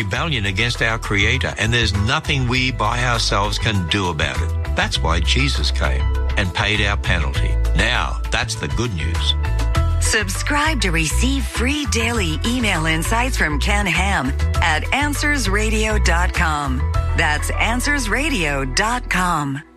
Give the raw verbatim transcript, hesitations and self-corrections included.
rebellion against our Creator, and there's nothing we by ourselves can do about it. That's why Jesus came and paid our penalty. Now, that's the good news. Subscribe to receive free daily email insights from Ken Ham at answers radio dot com. That's answers radio dot com.